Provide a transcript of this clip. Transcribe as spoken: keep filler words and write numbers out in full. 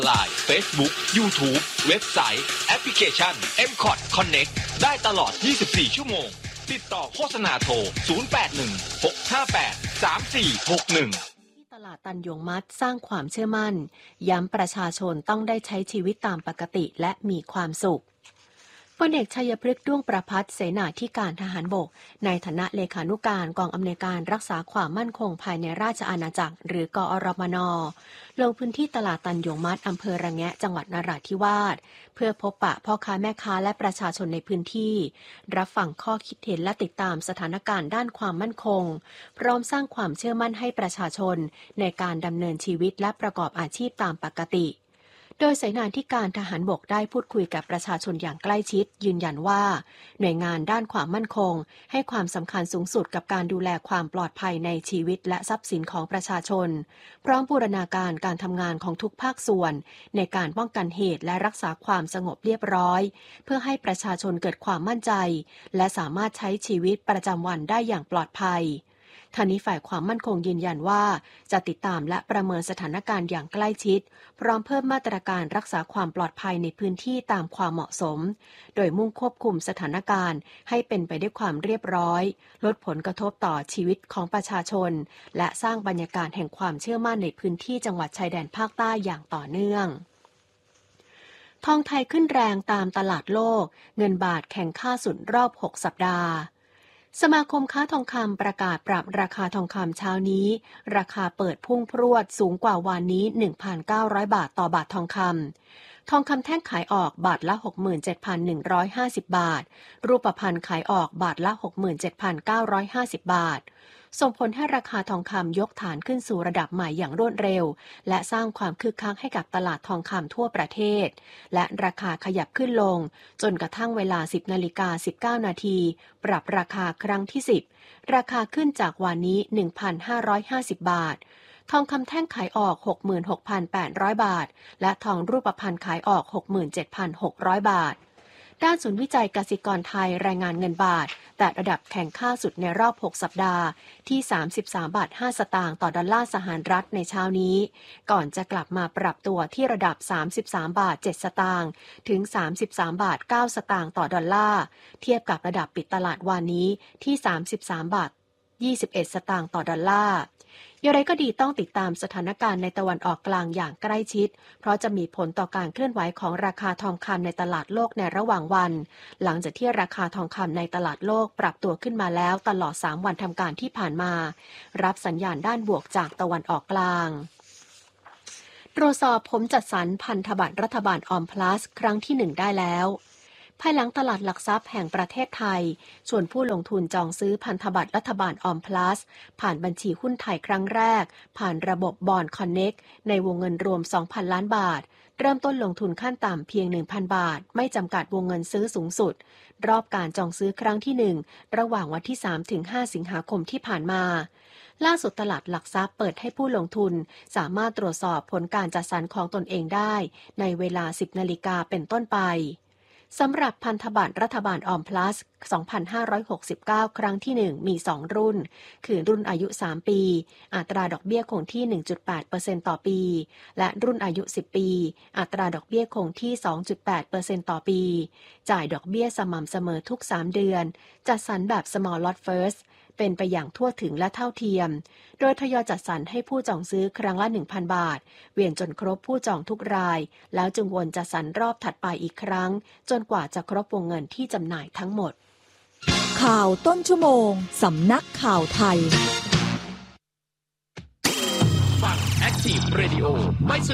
ไลน์ Facebook YouTube เว็บไซต์แอปพลิเคชัน เอ็ม คอท Connect ได้ตลอดยี่สิบสี่ชั่วโมงติดต่อโฆษณาโทรศูนย์ แปด หนึ่ง หก ห้า แปด สาม สี่ หก หนึ่งที่ตลาดตันหยงมัดสร้างความเชื่อมั่นย้ำประชาชนต้องได้ใช้ชีวิตตามปกติและมีความสุขพลเอกชัยพฤกษ์ด้วงประภัสเสนาธิการทหารบกในฐานะเลขานุการกองอำนวยการรักษาความมั่นคงภายในราชอาณาจักรหรือกอรมน.ลงพื้นที่ตลาดตันหยงมัดอำเภอระแงะจังหวัดนราธิวาสเพื่อพบปะพ่อค้าแม่ค้าและประชาชนในพื้นที่รับฟังข้อคิดเห็นและติดตามสถานการณ์ด้านความมั่นคงพร้อมสร้างความเชื่อมั่นให้ประชาชนในการดำเนินชีวิตและประกอบอาชีพตามปกติโดยเสนาธิการทหารบกได้พูดคุยกับประชาชนอย่างใกล้ชิดยืนยันว่าหน่วยงานด้านความมั่นคงให้ความสำคัญสูงสุดกับการดูแลความปลอดภัยในชีวิตและทรัพย์สินของประชาชนพร้อมบูรณาการการทำงานของทุกภาคส่วนในการป้องกันเหตุและรักษาความสงบเรียบร้อยเพื่อให้ประชาชนเกิดความมั่นใจและสามารถใช้ชีวิตประจำวันได้อย่างปลอดภัยทางนี้ฝ่ายความมั่นคงยืนยันว่าจะติดตามและประเมินสถานการณ์อย่างใกล้ชิดพร้อมเพิ่มมาตรการรักษาความปลอดภัยในพื้นที่ตามความเหมาะสมโดยมุ่งควบคุมสถานการณ์ให้เป็นไปด้วยความเรียบร้อยลดผลกระทบต่อชีวิตของประชาชนและสร้างบรรยากาศแห่งความเชื่อมั่นในพื้นที่จังหวัดชายแดนภาคใต้อย่างต่อเนื่องทองไทยขึ้นแรงตามตลาดโลกเงินบาทแข็งค่าสุดรอบหกสัปดาห์สมาคมค้าทองคำประกาศปรับราคาทองคำเช้านี้ราคาเปิดพุ่งพรวดสูงกว่าวันนี้ หนึ่งพันเก้าร้อย บาทต่อบาททองคำทองคำแท่งขายออกบาทละ หกหมื่นเจ็ดพันหนึ่งร้อยห้าสิบ บาทรูปพรรณขายออกบาทละ หกหมื่นเจ็ดพันเก้าร้อยห้าสิบ บาทส่งผลให้ราคาทองคำยกฐานขึ้นสู่ระดับใหม่อย่างรวดเร็วและสร้างความคึกคักให้กับตลาดทองคำทั่วประเทศและราคาขยับขึ้นลงจนกระทั่งเวลา สิบนาฬิกาสิบเก้านาทีปรับราคาครั้งที่สิบราคาขึ้นจากวันนี้ หนึ่งพันห้าร้อยห้าสิบ บาททองคำแท่งขายออก หกหมื่นหกพันแปดร้อย บาทและทองรูปพรรณขายออก หกหมื่นเจ็ดพันหกร้อย บาทด้านศูนย์วิจัยกสิกรไทยรายงานเงินบาทแต่ระดับแข่งค่าสุดในรอบหกสัปดาห์ที่สามสิบสามบาทห้าสตางค์ต่อดอลลาร์สหรัฐในเช้านี้ก่อนจะกลับมาปรับตัวที่ระดับสามสิบสามบาทเจ็ดสตางค์ถึงสามสิบสามบาทเก้าสตางค์ต่อดอลลาร์เทียบกับระดับปิดตลาดวันนี้ที่สามสิบสามบาทยี่สิบเอ็ดสตางค์ต่อดอลลาร์อย่างไรก็ดีต้องติดตามสถานการณ์ในตะวันออกกลางอย่างใกล้ชิดเพราะจะมีผลต่อการเคลื่อนไหวของราคาทองคำในตลาดโลกในระหว่างวันหลังจากที่ราคาทองคำในตลาดโลกปรับตัวขึ้นมาแล้วตลอดสามวันทำการที่ผ่านมารับสัญญาณด้านบวกจากตะวันออกกลางตรวจสอบผมจัดสรรพันธบัตรรัฐบาลออมพลัสครั้งที่หนึ่งได้แล้วภายหลังตลาดหลักทรัพย์แห่งประเทศไทยชวนผู้ลงทุนจองซื้อพันธบัตรรัฐบาลออมพลัสผ่านบัญชีหุ้นไทยครั้งแรกผ่านระบบบอนด์คอนเน็กในวงเงินรวม สองพัน ล้านบาทเริ่มต้นลงทุนขั้นต่ำเพียง หนึ่งพัน บาทไม่จำกัดวงเงินซื้อสูงสุดรอบการจองซื้อครั้งที่หนึ่งระหว่างวันที่ สามถึงห้า สิงหาคมที่ผ่านมาล่าสุดตลาดหลักทรัพย์เปิดให้ผู้ลงทุนสามารถตรวจสอบผลการจัดสรรของตนเองได้ในเวลา สิบนาฬิกาเป็นต้นไปสำหรับพันธบัตรรัฐบาลออมพลัส สองพันห้าร้อยหกสิบเก้า ครั้งที่หนึ่งมีสองรุ่นคือรุ่นอายุสามปีอัตราดอกเบี้ยคงที่ หนึ่งจุดแปดเปอร์เซ็นต์ ต่อปีและรุ่นอายุสิบปีอัตราดอกเบี้ยคงที่ สองจุดแปดเปอร์เซ็นต์ ต่อปีจ่ายดอกเบี้ยสม่ำเสมอทุกสามเดือนจัดสรรแบบ Small Lot Firstเป็นไปอย่างทั่วถึงและเท่าเทียมโดยทยอยจัดสรรให้ผู้จองซื้อครั้งละ หนึ่งพัน บาทเวียนจนครบผู้จองทุกรายแล้วจึงวนจัดสรรรอบถัดไปอีกครั้งจนกว่าจะครบวงเงินที่จำหน่ายทั้งหมดข่าวต้นชั่วโมงสำนักข่าวไทยฟัง Active Radio ไม่